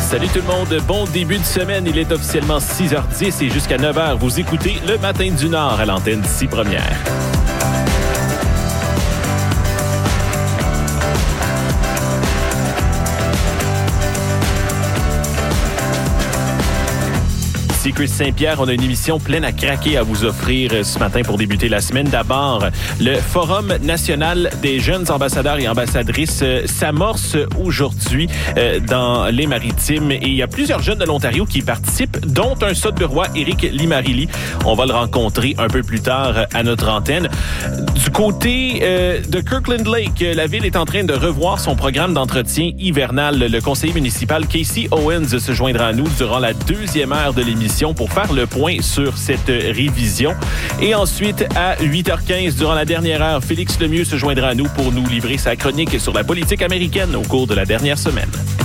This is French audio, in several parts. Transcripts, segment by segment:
Salut tout le monde, bon début de semaine. Il est officiellement 6h10 et jusqu'à 9h, vous écoutez le Matin du Nord à l'antenne d'ici Première. Ici Chris Saint-Pierre, on a une émission pleine à craquer à vous offrir ce matin pour débuter la semaine. D'abord, le Forum national des jeunes ambassadeurs et ambassadrices s'amorce aujourd'hui dans les Maritimes et il y a plusieurs jeunes de l'Ontario qui participent, dont un Sudburois, Éric Limarili. On va le rencontrer un peu plus tard à notre antenne. Du côté de Kirkland Lake, la ville est en train de revoir son programme d'entretien hivernal. Le conseiller municipal Casey Owens se joindra à nous durant la deuxième heure de l'émission pour faire le point sur cette révision. Et ensuite, à 8h15, durant la dernière heure, Félix Lemieux se joindra à nous pour nous livrer sa chronique sur la politique américaine au cours de la dernière semaine.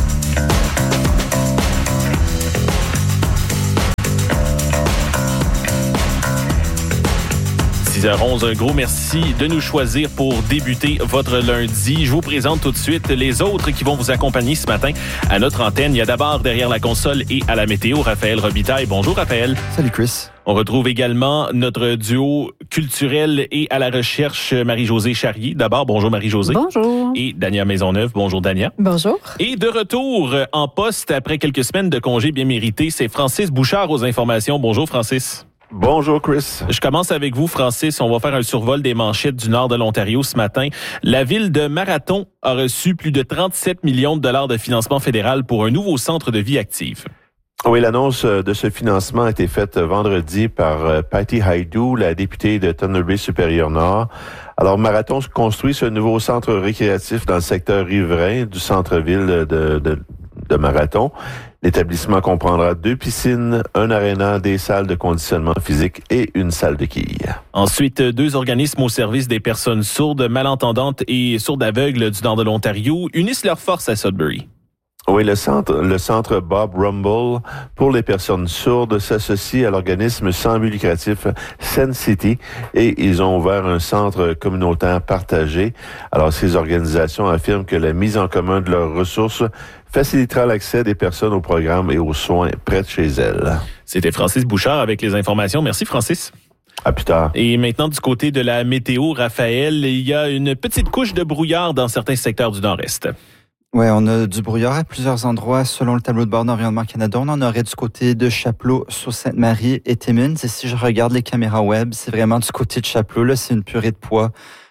6h11, un gros merci de nous choisir pour débuter votre lundi. Je vous présente tout de suite les autres qui vont vous accompagner ce matin à notre antenne. Il y a d'abord derrière la console et à la météo, Raphaël Robitaille. Bonjour Raphaël. Salut Chris. On retrouve également notre duo culturel et à la recherche, Marie-Josée Charrier. D'abord, bonjour Marie-Josée. Bonjour. Et Dania Maisonneuve. Bonjour Dania. Bonjour. Et de retour en poste après quelques semaines de congé bien mérité, c'est Francis Bouchard aux informations. Bonjour Francis. Bonjour Chris. Je commence avec vous Francis. On va faire un survol des manchettes du nord de l'Ontario ce matin. La ville de Marathon a reçu plus de 37 millions de dollars de financement fédéral pour un nouveau centre de vie active. Oui, l'annonce de ce financement a été faite vendredi par Patty Haidou, la députée de Thunder Bay Supérieur-Nord. Alors, Marathon construit ce nouveau centre récréatif dans le secteur riverain du centre-ville de Marathon. L'établissement comprendra 2 piscines, un aréna, des salles de conditionnement physique et une salle de quilles. Ensuite, 2 organismes au service des personnes sourdes, malentendantes et sourdes aveugles du nord de l'Ontario unissent leurs forces à Sudbury. Oui, le centre Bob Rumble pour les personnes sourdes s'associe à l'organisme sans but lucratif Sen City et ils ont ouvert un centre communautaire partagé. Alors, ces organisations affirment que la mise en commun de leurs ressources facilitera l'accès des personnes au programme et aux soins près de chez elles. C'était Francis Bouchard avec les informations. Merci Francis. À plus tard. Et maintenant, du côté de la météo, Raphaël, il y a une petite couche de brouillard dans certains secteurs du nord-est. Oui, on a du brouillard à plusieurs endroits. Selon le tableau de bord d'Environnement Canada, on en aurait du côté de Chapleau, Sault-Sainte-Marie et Timmins. Et si je regarde les caméras web, c'est vraiment du côté de Chapleau. Là, c'est une purée de pois.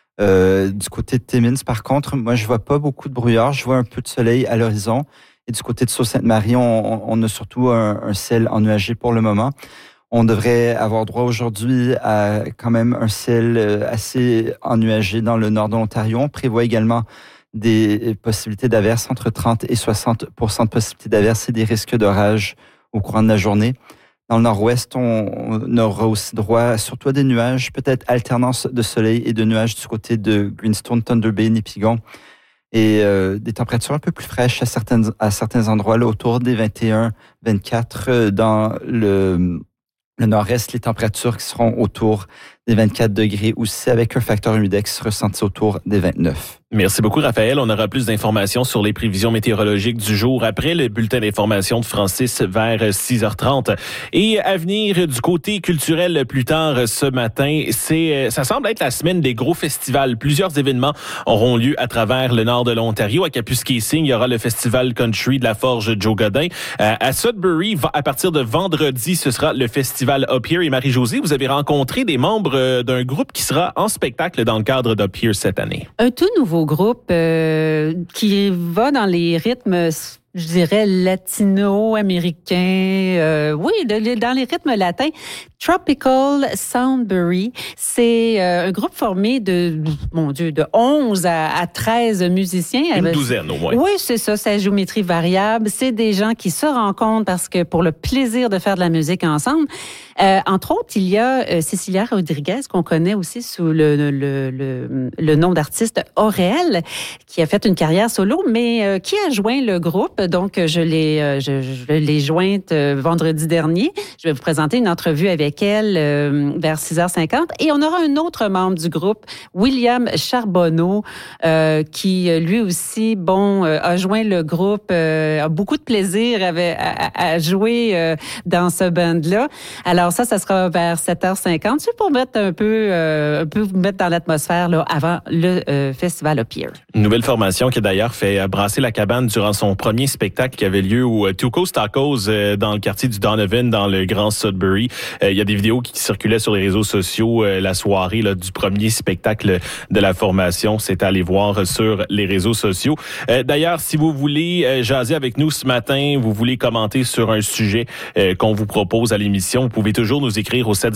Du côté de Timmins, par contre, moi, je vois pas beaucoup de brouillard. Je vois un peu de soleil à l'horizon. Et du côté de Sault-Sainte-Marie, on a surtout un ciel ennuagé pour le moment. On devrait avoir droit aujourd'hui à quand même un ciel assez ennuagé dans le nord de l'Ontario. On prévoit également des possibilités d'averses entre 30 et 60 % de possibilités d'averses et des risques d'orage au courant de la journée. Dans le nord-ouest, on aura aussi droit surtout à des nuages, peut-être alternance de soleil et de nuages du côté de Greenstone, Thunder Bay, Nipigon. Et des températures un peu plus fraîches à certains endroits, là, autour des 21-24. Dans le nord-est, les températures qui seront autour des 24 degrés aussi, avec un facteur humidex ressenti autour des 29. Merci beaucoup, Raphaël. On aura plus d'informations sur les prévisions météorologiques du jour après le bulletin d'information de Francis vers 6h30. Et à venir du côté culturel plus tard ce matin, ça semble être la semaine des gros festivals. Plusieurs événements auront lieu à travers le nord de l'Ontario. À Kapuskasing, il y aura le festival country de la Forge Joe Godin. À Sudbury, à partir de vendredi, ce sera le festival Up Here. Et Marie-Josée, vous avez rencontré des membres d'un groupe qui sera en spectacle dans le cadre d'Up Here cette année. Un tout nouveau groupe qui va dans les rythmes, je dirais, latino-américains, dans les rythmes latins. Tropical Soundbury, c'est un groupe formé de 11 à 13 musiciens. Une douzaine au moins. Oui, c'est ça, c'est géométrie variable. C'est des gens qui se rencontrent parce que pour le plaisir de faire de la musique ensemble. Entre autres, il y a Cecilia Rodriguez, qu'on connaît aussi sous le nom d'artiste Aurel, qui a fait une carrière solo, mais qui a joint le groupe. Donc, je l'ai jointe vendredi dernier. Je vais vous présenter une entrevue avec avec elle vers 6h50. Et on aura un autre membre du groupe, William Charbonneau, qui lui aussi, a joint le groupe, a beaucoup de plaisir à jouer dans ce band-là. Alors ça sera vers 7h50. C'est pour mettre un peu vous mettre dans l'atmosphère là, avant le festival Up Here. Une nouvelle formation qui a d'ailleurs fait brasser la cabane durant son premier spectacle qui avait lieu au Tuco's Tacos dans le quartier du Donovan, dans le Grand Sudbury. Il y a des vidéos qui circulaient sur les réseaux sociaux la soirée là, du premier spectacle de la formation. C'est à aller voir sur les réseaux sociaux. D'ailleurs, si vous voulez jaser avec nous ce matin, vous voulez commenter sur un sujet qu'on vous propose à l'émission, vous pouvez toujours nous écrire au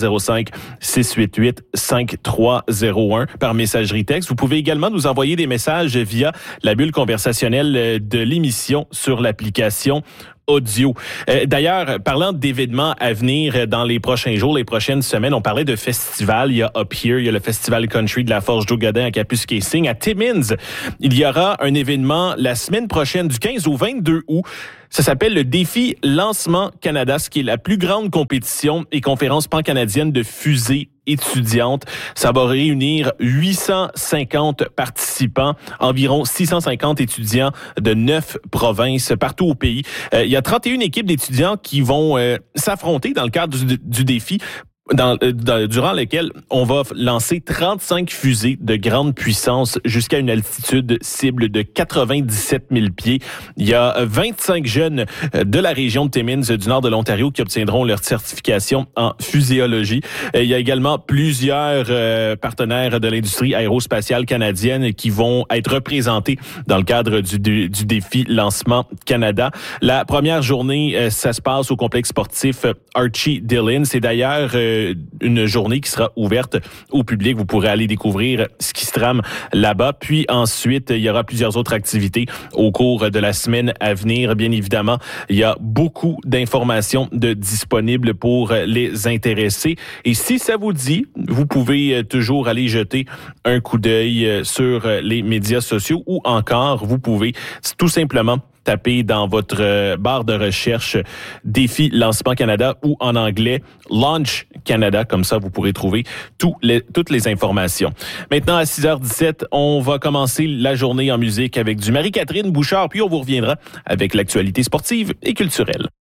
705-688-5301 par messagerie texte. Vous pouvez également nous envoyer des messages via la bulle conversationnelle de l'émission sur l'application audio. D'ailleurs, parlant d'événements à venir dans les prochains jours, les prochaines semaines, on parlait de festivals. Il y a Up Here, il y a le Festival Country de la Forge Joe Godin à Kapuskasing. À Timmins, il y aura un événement la semaine prochaine, du 15 au 22 août. Ça s'appelle le Défi Lancement Canada, ce qui est la plus grande compétition et conférence pan-canadienne de fusées étudiantes. Ça va réunir 850 participants, environ 650 étudiants de 9 provinces partout au pays. Il y a 31 équipes d'étudiants qui vont s'affronter dans le cadre du défi. Durant lequel on va lancer 35 fusées de grande puissance jusqu'à une altitude cible de 97 000 pieds. Il y a 25 jeunes de la région de Timmins, du nord de l'Ontario, qui obtiendront leur certification en fuséologie. Il y a également plusieurs partenaires de l'industrie aérospatiale canadienne qui vont être représentés dans le cadre du défi Lancement Canada. La première journée, ça se passe au complexe sportif Archie Dillon. C'est d'ailleurs une journée qui sera ouverte au public. Vous pourrez aller découvrir ce qui se trame là-bas. Puis ensuite, il y aura plusieurs autres activités au cours de la semaine à venir. Bien évidemment, il y a beaucoup d'informations disponibles pour les intéressés. Et si ça vous dit, vous pouvez toujours aller jeter un coup d'œil sur les médias sociaux ou encore, vous pouvez tout simplement taper dans votre barre de recherche Défi Lancement Canada ou en anglais Launch Canada. Comme ça, vous pourrez trouver toutes les informations. Maintenant, à 6h17, on va commencer la journée en musique avec du Marie-Catherine Bouchard, puis on vous reviendra avec l'actualité sportive et culturelle.